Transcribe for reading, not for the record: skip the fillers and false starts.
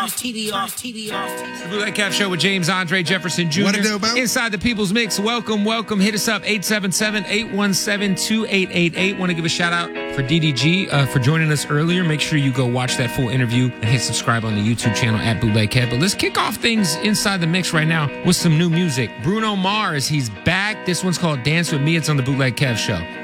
The Bootleg Kev Show with James Andre Jefferson Jr. What it do, bro? Inside the People's Mix. Welcome. Hit us up, 877-817-2888. Want to give a shout out for DDG for joining us earlier. Make sure you go watch that full interview and hit subscribe on the YouTube channel at Bootleg Kev. But let's kick off things inside the mix right now with some new music. Bruno Mars, he's back. This one's called Dance With Me. It's on the Bootleg Kev Show.